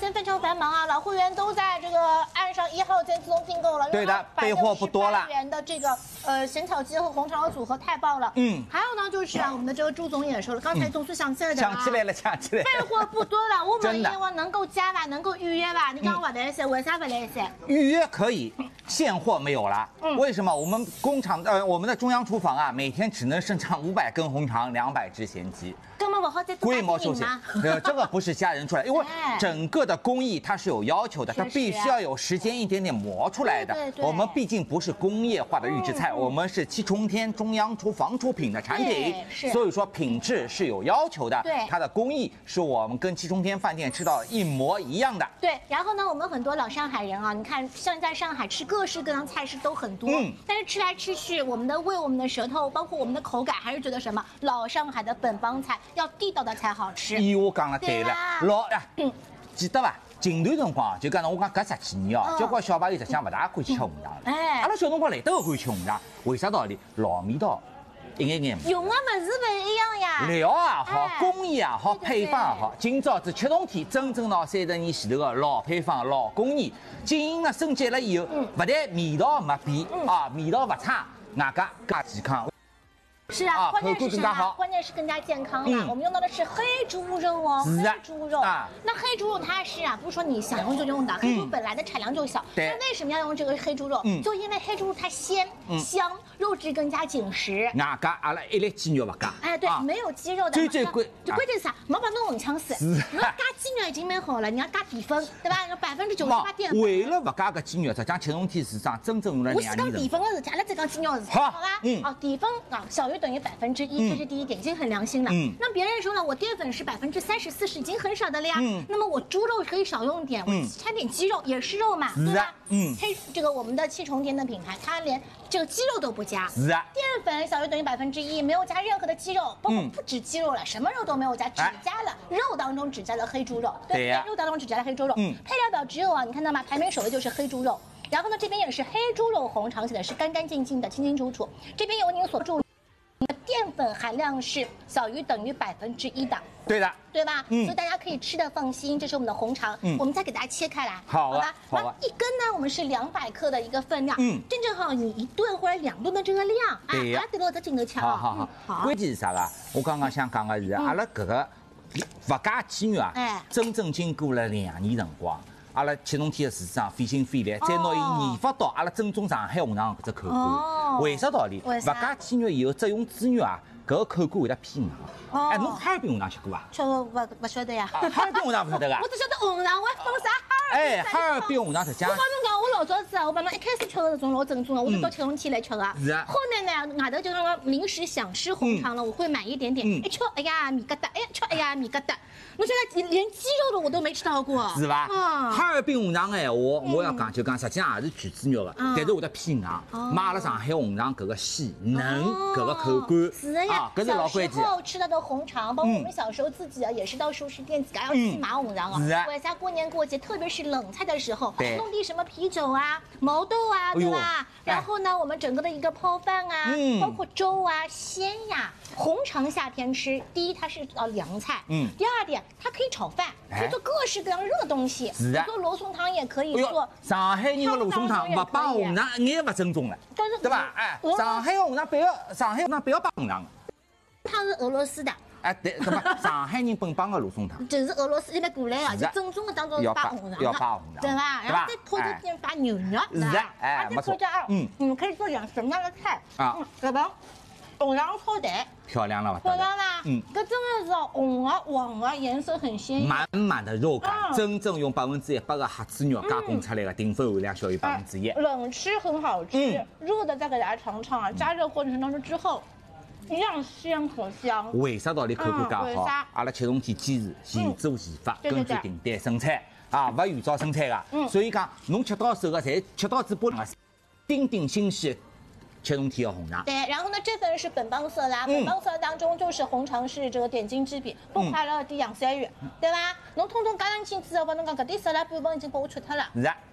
现在非常繁忙啊，老会员都在这个按上1号店自动订购了。 对的，备货不多了。 元的这个咸草鸡和红肠的组合太棒了。还有呢就是我们的这个朱总也说了，刚才总是想起来的想起来了。 备货不多了，我们希望能够加吧，能够预约吧。你刚刚不来噻，为啥不来噻？ 预约可以，现货没有了。为什么？我们工厂我们的中央厨房啊，每天只能生产500根红肠，200只咸鸡。 根本不好再规模受限。这个不是家人出来，因为整个的工艺它是有要求的，它必须要有时间一点点磨出来的。我们毕竟不是工业化的预制菜，我们是7重天中央厨房出品的产品，所以说品质是有要求的。 对， 它的工艺是我们跟7重天饭店吃到一模一样的。 对，然后呢，我们很多老上海人啊，你看像在上海吃各式各样菜式都很多，但是吃来吃去，我们的胃、我们的舌头，包括我们的口感，还是觉得什么老上海的本帮菜要地道的才好吃。 我讲了对了，记得吧？近段辰光就讲我讲搿10几年哦，交关小朋友实际上勿大欢喜吃红肠了。阿拉小辰光来得欢喜吃红肠，为啥道理？老味道。一眼眼用的物事不一样呀， 料也好，工艺也好，配方也好。今朝子7重天真正拿30年前头的老配方、老工艺，经营了升级了以后，不但味道没变味道不差，外加更健康。 是啊，关键是什么？关键是更加健康了。我们用到的是黑猪肉哦，黑猪肉。那黑猪肉它是不是说你想用就用的？黑猪本来的产量就小。那为什么要用这个黑猪肉？就因为黑猪肉它鲜香，肉质更加紧实。 外加阿拉一粒鸡肉不加。 对，没有鸡肉的。 最贵， 就关键是啥？没把侬混呛死。侬加鸡肉已经蛮好了，你要加淀粉，对吧？98%淀粉。 为了不加个鸡肉，实际上7重天市场真正用了2年。 我是讲淀粉的事情，阿拉再讲鸡肉的事情，好吧？淀粉小于等于1%，这是第一点，已经很良心了。那别人说了，我淀粉是30%、40%，已经很少的了呀。那么我猪肉可以少用点，我掺点鸡肉也是肉嘛，对吧？这个我们的7重天的品牌，它连这个鸡肉都不加，淀粉小于等于1%，没有加任何的鸡肉，包括不止鸡肉了，什么肉都没有加，只加了肉当中只加了黑猪肉，对呀，肉当中只加了黑猪肉。配料表只有你看到吗？排名首位就是黑猪肉，然后呢这边也是黑猪肉红肠，写的是干干净净的、清清楚楚。这边有您所注。淀粉含量是小于等于1%的， 对的， 对吧？所以大家可以吃的放心。这是我们的红肠，我们再给大家切开来，好吧？那一根呢，我们是200克的一个分量，正好你1顿或者2顿的这个量， 对呀， 对了，在镜头瞧。 好。关键是啥个？我刚刚想讲的是，阿拉搿个不加鸡肉真正经过了2年辰光。阿拉7重天的市场费心费力，再拿伊研发到阿拉正宗上海红肠搿只口感。为啥道理？勿加鸡肉以后，只用猪肉搿个口感会得偏硬。侬哈尔滨红肠吃过伐？ 吃过，不晓得呀。 哈尔滨红肠不晓得个？ 我只晓得红肠，我还放啥哈尔滨？ 哈尔滨红肠实际上。 我帮侬讲，我老早子我帮侬一开始吃的那种老正宗的，我就到7重天来吃的。 是啊。 后面呢，外头就讲临时想吃红肠了，我会买一点点。一吃，哎呀米疙瘩，吃，哎呀米疙瘩。我现在连鸡肉的我都没吃到过， 是吧？哈尔滨红肠的闲话，我要讲就讲，实际上也是全猪肉的，但是会得偏硬。买阿拉上海红肠搿个细嫩，搿个口感是的呀。 搿是老关键。 小时候吃到的红肠，包括我们小时候自己也是到熟食店自家要去买红肠啊。为啥过年过节，特别是冷菜的时候，弄点什么啤酒毛豆对吧？然后呢，我们整个的一个泡饭包括粥鲜呀。红肠夏天吃，第一它是凉菜，第二点它可以炒饭，可以做各式各样热东西，做罗宋汤也可以做。 上海人的罗宋汤不帮红肠一眼不正宗了，对吧？上海红肠不要帮红肠， 汤是俄罗斯的。 对，对吧？上海人本帮的罗宋汤， 就是俄罗斯那边过来就正宗的当中是把红肠的，对吧？然后再拖着点把牛肉， 是的， 没错。可以做点什么样的菜对吧？红肠炒蛋漂亮了吧？ 漂亮啦！这真的是红黄颜色很鲜艳， 满满的肉感，真正用100%的黑猪肉加工出来的，淀粉含量小于1%。 冷吃很好吃，热的再给大家尝尝加热过程当中之后，一样鲜可香。 为啥道理口感介好？阿拉7重天坚持现做现发，根据订单生产不预早生产的。所以讲，侬吃到手的侪吃到嘴巴里丁丁新鲜。7重天的红肠， 对，然后呢，这份是本帮色啦，本帮色当中就是红肠是这个点睛之笔，不快乐的洋3元，对吧？侬通通加上去之后，帮侬讲搿点色拉半分已经把我吃脱了。 是啊，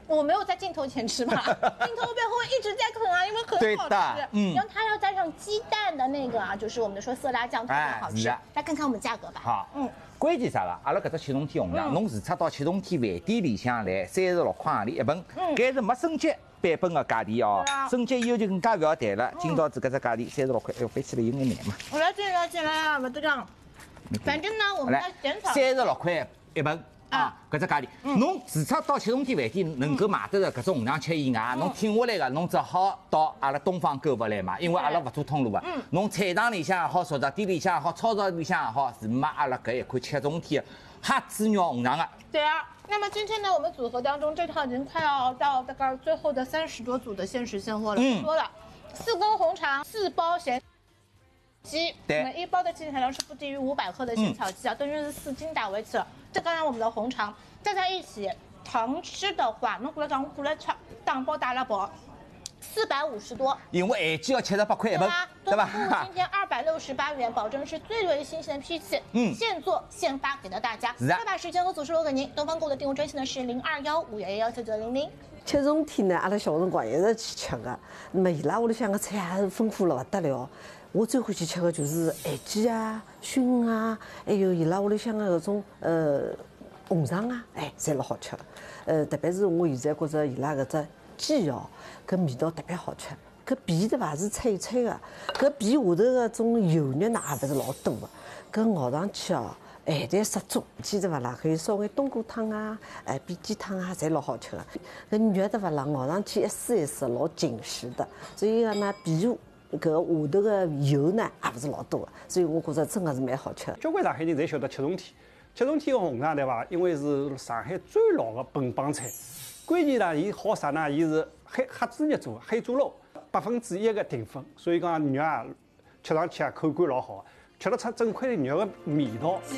我没有在镜头前吃嘛，镜头背后一直在啃啊，因为很好吃。然后它要加上鸡蛋的那个啊，就是我们说色拉酱，特别好吃。来看看我们价格吧。 好，关键啥个？阿拉搿只启动体红肠，侬除出到启动体饭店里向来36块洋钿一份，搿是没升级版本的价钿哦。升级以后就更加勿要谈了。今朝子搿只价钿36块，哎呦，飞起来有眼难嘛。 我要进来啊，勿这样。反正呢，我们要减少 36块一份。搿只价钿，侬除出到启动体饭店能够买得着搿种红肠吃以外，侬挺下来个，侬只好到阿拉东方购物来买，因为阿拉勿做通路个。侬菜场里向也好，熟食店里向也好，超市里向也好，是买阿拉搿一款启动体的黑猪肉红肠个。 对啊，那么今天呢，我们组合当中这套已经快要到大概最后的30多组的限时现货了，不多了，4根红肠，4包咸鸡， 对， 每一包的净含量是不低于500克的鲜草鸡啊，等于是4斤打维持。这刚刚我们的红肠加在一起，糖吃的话，侬过来吃，打包打了包，450多。 因为咸鸡要78块一份，对吧？ 今天268元，保证是最为新鲜的批次，现做现发给到大家。 是啊。 再把时间和组数留给您，东方购的订购专线呢是0215119900。 启动体呢，阿拉小辰光一直去吃的，那么伊拉屋里向个菜也是丰富了不得了。我最欢喜吃的就是咸鸡啊、熏啊，还有伊拉屋里向的搿种红肠啊，哎，侪老好吃的。特别是我现在觉着伊拉搿只鸡哦，搿味道特别好吃。搿皮对伐是脆脆的，搿皮下头个种油肉呢也勿是老多的，搿咬上去哦，咸淡适中。鸡对伐啦，可以烧眼冬菇汤啊、煸鸡汤啊，侪老好吃的。搿肉对伐啦，咬上去一丝一丝老紧实的，所以讲呢，皮下搿下头个油呢也勿是老多的，所以我觉着真的是蛮好吃的。 交关上海人侪晓得启动体，启动体个红肠对伐？因为是上海最老的本帮菜，关键呢，伊好啥呢？伊是黑猪肉做，黑猪肉1%的淀粉，所以讲肉啊吃上去啊口感老好，吃得出整块肉的味道。